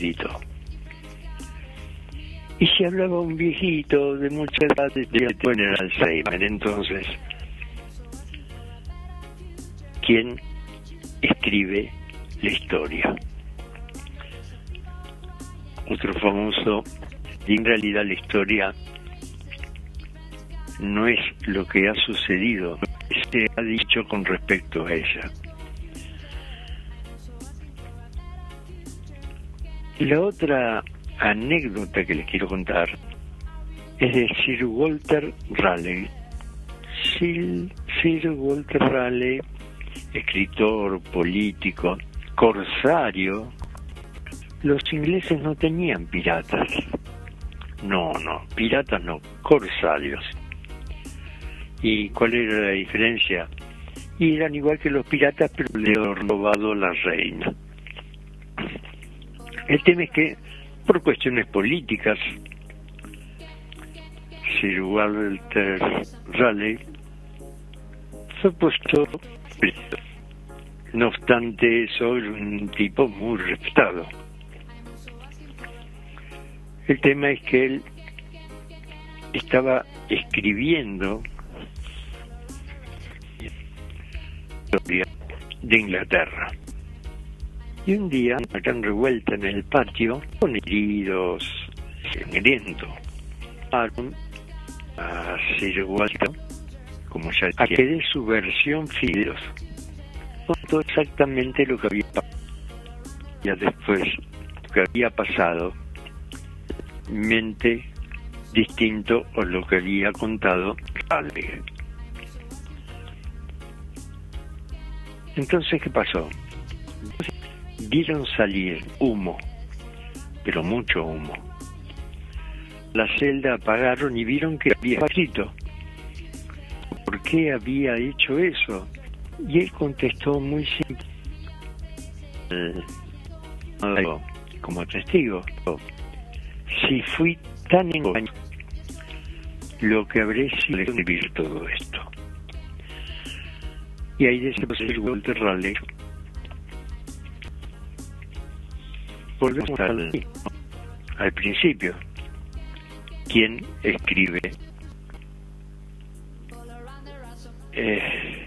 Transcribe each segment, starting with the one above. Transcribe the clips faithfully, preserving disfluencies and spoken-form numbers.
escrito. Y se hablaba un viejito de mucha edad de tener Alzheimer. Entonces, ¿quién escribe la historia? Otro famoso, y en realidad la historia no es lo que ha sucedido, se ha dicho con respecto a ella. La otra anécdota que les quiero contar es de Sir Walter Raleigh. Sir, Sir Walter Raleigh, escritor, político, corsario. Los ingleses no tenían piratas. No, no, piratas no, corsarios. ¿Y cuál era la diferencia? Y eran igual que los piratas, pero le habían robado la reina. El tema es que, por cuestiones políticas, Sir Walter Raleigh fue puesto preso. No obstante eso, era un tipo muy respetado. El tema es que él estaba escribiendo historia de Inglaterra. Y un día, una gran revuelta en el patio, con heridos, sangriento, a Sir Walter, como ya a que dé su versión fideos. Contó exactamente lo que había pasado. Ya después, lo que había pasado, mente distinto a lo que había contado Raleigh. Entonces, ¿qué pasó? Vieron salir humo, pero mucho humo. La celda apagaron y vieron que había escrito. ¿Por qué había hecho eso? Y él contestó muy simple, como testigo: si fui tan engañado, lo que habré sido escribir todo esto. Y ahí decía Sir Walter Raleigh. Volvemos al, al principio. ¿Quién escribe? Eh,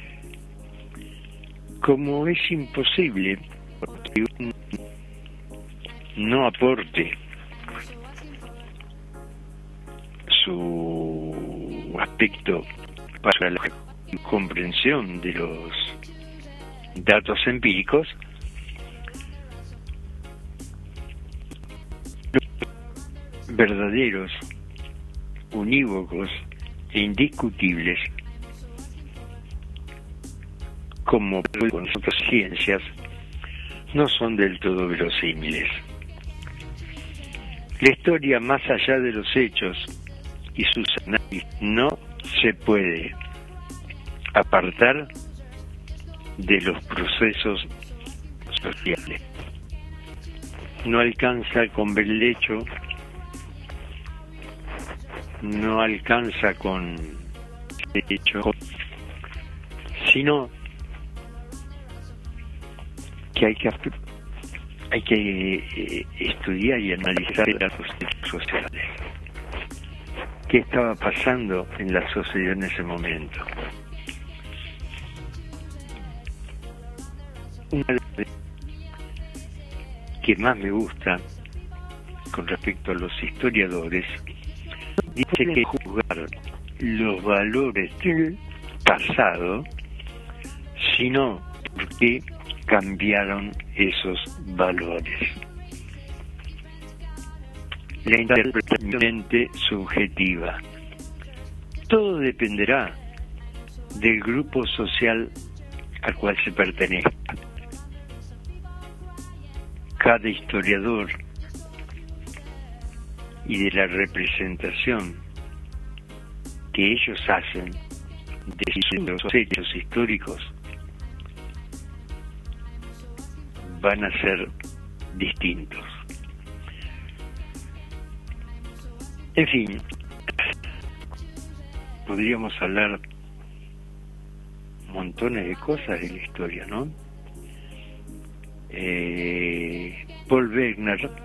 como es imposible que uno no aporte su aspecto para la comprensión de los datos empíricos, verdaderos, unívocos e indiscutibles, como con otras ciencias, no son del todo verosímiles. La historia, más allá de los hechos y sus análisis, no se puede apartar de los procesos sociales. No alcanza con ver el hecho, no alcanza con el hecho, sino que hay que hay que eh, estudiar y analizar los hechos sociales. ¿Qué estaba pasando en la sociedad en ese momento? Una de las que más me gusta con respecto a los historiadores dice que juzgar los valores del pasado, sino porque cambiaron esos valores. La interpretación subjetiva. Todo dependerá del grupo social al cual se pertenezca. Cada historiador y de la representación que ellos hacen de los hechos históricos van a ser distintos. En fin, podríamos hablar montones de cosas de la historia, ¿no? Eh, Paul Wegener